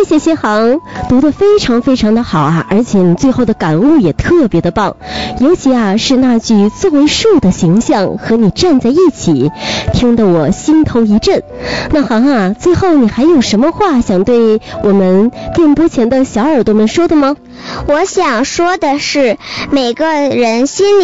谢谢航，读得非常非常的好啊，而且你最后的感悟也特别的棒，尤其啊是那句作为树的形象和你站在一起，听得我心头一震。那航啊，最后你还有什么话想对我们电波前的小耳朵们说的吗？ 我想说的是，每个人心里